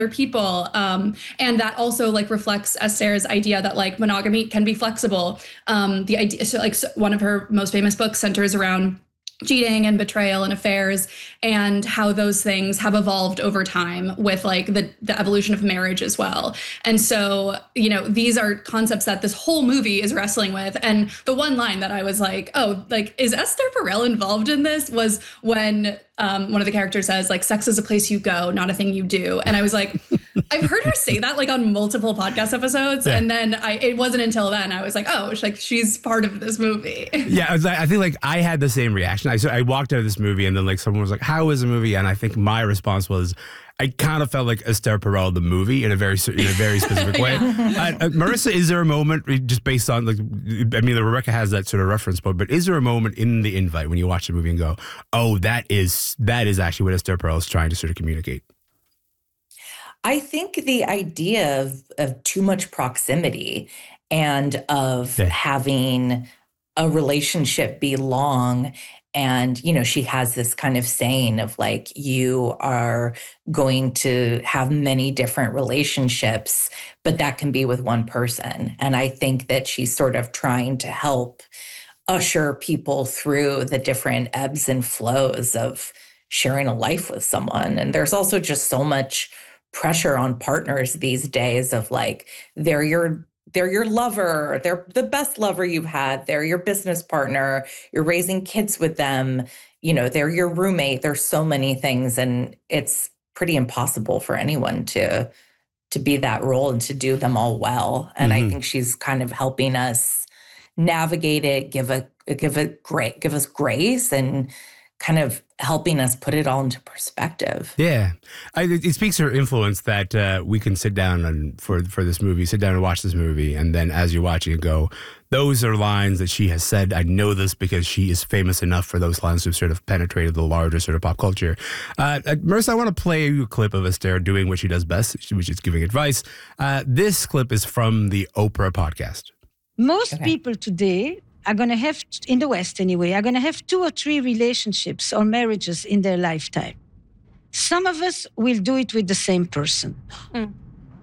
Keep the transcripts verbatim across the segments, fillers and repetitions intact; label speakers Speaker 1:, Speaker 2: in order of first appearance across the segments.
Speaker 1: people. Um, and that also like reflects Esther's idea that like monogamy can be flexible. Um, the idea, so like so one of her most famous books centers around cheating and betrayal and affairs and how those things have evolved over time with like the, the evolution of marriage as well. And so, you know, these are concepts that this whole movie is wrestling with. And the one line that I was like, oh, like, is Esther Perel involved in this? Was when um, one of the characters says like, sex is a place you go, not a thing you do. And I was like, I've heard her say that like on multiple podcast episodes. Yeah. And then I, it wasn't until then I was like, oh, like she's part of this movie.
Speaker 2: Yeah. I, was like, I think like I had the same reaction. I, so I walked out of this movie and then like someone was like, how was the movie? And I think my response was, I kind of felt like Esther Perel, the movie, in a very in a very specific way. yeah. uh, uh, Marissa, is there a moment just based on like, I mean, Rebecca has that sort of reference point, but is there a moment in the invite when you watch the movie and go, oh, that is that is actually what Esther Perel is trying to sort of communicate?
Speaker 3: I think the idea of, of too much proximity and of yeah. having a relationship be long. And, you know, she has this kind of saying of like, you are going to have many different relationships, but that can be with one person. And I think that she's sort of trying to help usher people through the different ebbs and flows of sharing a life with someone. And there's also just so much pressure on partners these days of like, they're your They're your lover. They're the best lover you've had. They're your business partner. You're raising kids with them. You know, they're your roommate. There's so many things. And it's pretty impossible for anyone to, to be that role and to do them all well. And mm-hmm. I think she's kind of helping us navigate it, give a, give it great, give us grace and kind of helping us put it all into perspective.
Speaker 2: Yeah. I, it speaks to her influence that uh, we can sit down and for for this movie, sit down and watch this movie. And then as you're watching it go, those are lines that she has said. I know this because she is famous enough for those lines to have sort of penetrated the larger sort of pop culture. Uh, Marissa, I want to play you a clip of Esther doing what she does best, which is giving advice. Uh, this clip is from the Oprah podcast.
Speaker 4: Most
Speaker 3: okay.
Speaker 4: people today are going to have, in the West anyway, are going to have two or three relationships or marriages in their lifetime. Some of us will do it with the same person.
Speaker 5: Mm.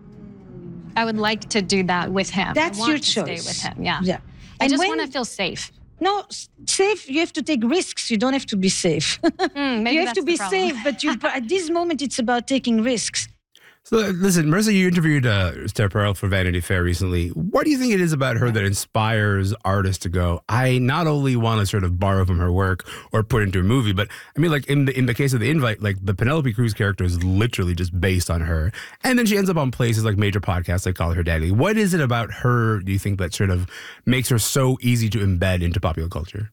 Speaker 5: I would like to do that with him.
Speaker 4: That's
Speaker 5: I want
Speaker 4: your
Speaker 5: to
Speaker 4: choice.
Speaker 5: Stay with him, yeah.
Speaker 4: yeah.
Speaker 5: I
Speaker 4: And
Speaker 5: just
Speaker 4: when,
Speaker 5: want to feel safe.
Speaker 4: No, safe, you have to take risks. You don't have to be safe.
Speaker 5: Mm, maybe
Speaker 4: you have
Speaker 5: that's
Speaker 4: to be
Speaker 5: the problem.
Speaker 4: safe, but you, at this moment, it's about taking risks.
Speaker 2: So listen, Marissa, you interviewed uh, Esther Perel for Vanity Fair recently. What do you think it is about her that inspires artists to go, I not only want to sort of borrow from her work or put into a movie, but I mean, like in the in the case of The Invite, like the Penelope Cruz character is literally just based on her. And then she ends up on places like major podcasts like Call Her Daddy. What is it about her, do you think, that sort of makes her so easy to embed into popular culture?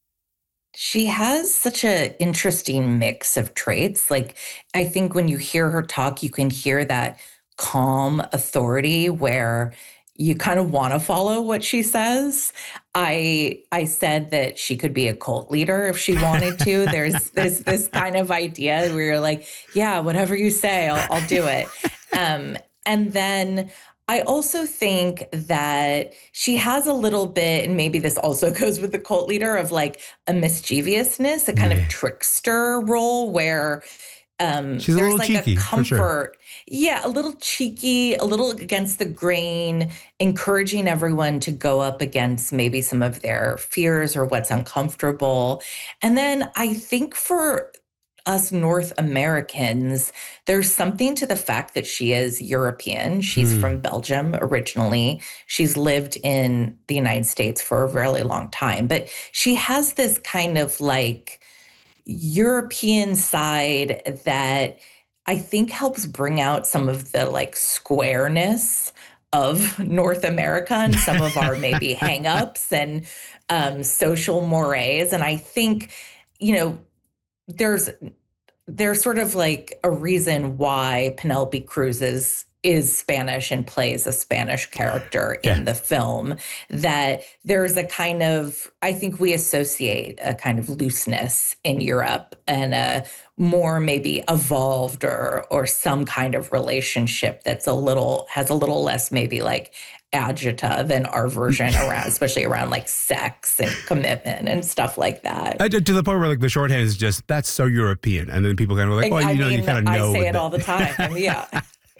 Speaker 3: She has such an interesting mix of traits. Like, I think when you hear her talk, you can hear that calm authority where you kind of want to follow what she says. I I said that she could be a cult leader if she wanted to. There's this this kind of idea where you're like, yeah, whatever you say, I'll, I'll do it. Um, and then I also think that she has a little bit, and maybe this also goes with the cult leader, of like a mischievousness, a kind yeah. of trickster role where um,
Speaker 2: She's
Speaker 3: there's
Speaker 2: a
Speaker 3: like
Speaker 2: cheeky,
Speaker 3: a comfort.
Speaker 2: Sure.
Speaker 3: Yeah, a little cheeky, a little against the grain, encouraging everyone to go up against maybe some of their fears or what's uncomfortable. And then I think for us North Americans, there's something to the fact that she is European. She's mm. from Belgium originally. She's lived in the United States for a really long time, but she has this kind of like European side that I think helps bring out some of the like squareness of North America and some of our maybe hangups and um, social mores. And I think, you know, there's there's sort of like a reason why Penelope Cruz is, is Spanish and plays a Spanish character yeah. in the film, that there's a kind of, I think we associate a kind of looseness in Europe and a more maybe evolved or or some kind of relationship that's a little, has a little less maybe like agita than our version around, especially around like sex and commitment and stuff like that.
Speaker 2: Uh, to the point where like the shorthand is just, that's so European. And then people kind of like, well,
Speaker 3: I
Speaker 2: you know,
Speaker 3: mean,
Speaker 2: you kind of know.
Speaker 3: I say it
Speaker 2: that.
Speaker 3: all the time. Yeah.